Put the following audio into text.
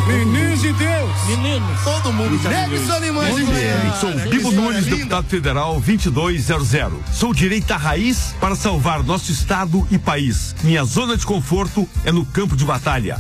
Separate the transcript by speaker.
Speaker 1: Meninos de Deus.
Speaker 2: Meninos.
Speaker 3: Todo mundo já
Speaker 4: Neves Limões de Goiás.
Speaker 5: Sou Bibo Nunes, deputado federal 2200. Sou direita raiz para salvar nosso estado e país. Minha zona de conforto é no campo de batalha.